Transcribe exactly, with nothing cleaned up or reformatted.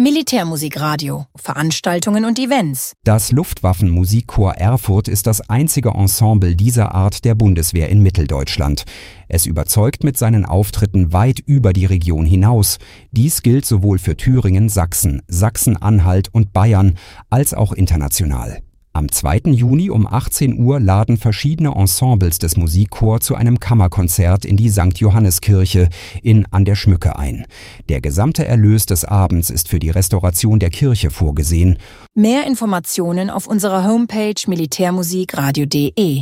Militärmusikradio, Veranstaltungen und Events. Das Luftwaffenmusikchor Erfurt ist das einzige Ensemble dieser Art der Bundeswehr in Mitteldeutschland. Es überzeugt mit seinen Auftritten weit über die Region hinaus. Dies gilt sowohl für Thüringen, Sachsen, Sachsen-Anhalt und Bayern als auch international. Am zweiten Juni um achtzehn Uhr laden verschiedene Ensembles des Musikchors zu einem Kammerkonzert in die Sankt Johanneskirche in An der Schmücke ein. Der gesamte Erlös des Abends ist für die Restauration der Kirche vorgesehen. Mehr Informationen auf unserer Homepage militärmusikradio punkt de.